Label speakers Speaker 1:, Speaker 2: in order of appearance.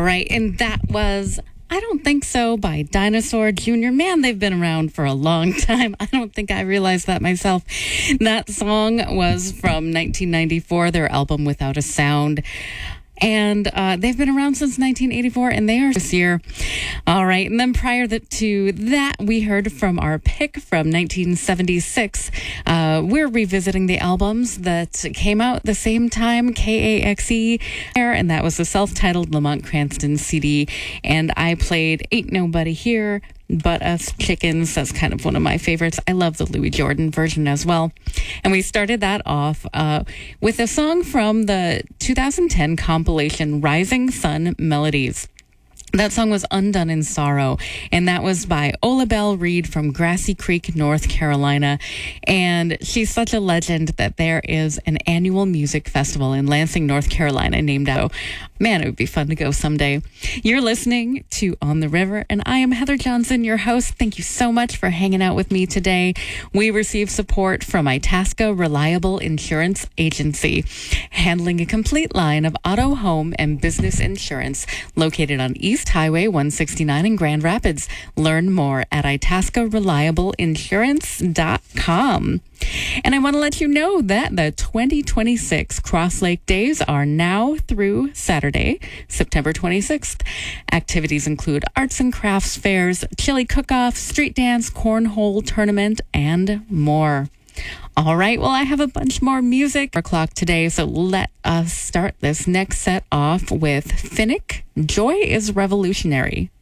Speaker 1: right, and that was I Don't Think So by Dinosaur Jr. Man, they've been around for a long time. I don't think I realized that myself. That song was from 1994, their album Without a Sound. And they've been around since 1984, and they are this year. All right. And then prior to that, we heard from our pick from 1976. We're revisiting the albums that came out the same time, KAXE, and that was the self-titled Lamont Cranston CD. And I played Ain't Nobody Here But Us Chickens. That's kind of one of my favorites. I love the Louis Jordan version as well. And we started that off with a song from the 2010 compilation Rising Sun Melodies. That song was Undone in Sorrow, and that was by Ola Belle Reed from Grassy Creek, North Carolina. And she's such a legend that there is an annual music festival in Lansing, North Carolina named out. Man, it would be fun to go someday. You're listening to On the River, and I am Heather Johnson, your host. Thank you so much for hanging out with me today. We receive support from Itasca Reliable Insurance Agency, handling a complete line of auto, home, and business insurance located on East Highway 169 in Grand Rapids. Learn more at itascareliableinsurance.com. And I want to let you know that the 2026 Cross Lake Days are now through Saturday, September 26th. Activities include arts and crafts fairs, chili cook-off, street dance, cornhole tournament, and more. All right, well, I have a bunch more music o'clock today, so let us start this next set off with Finnick. Joy is Revolutionary.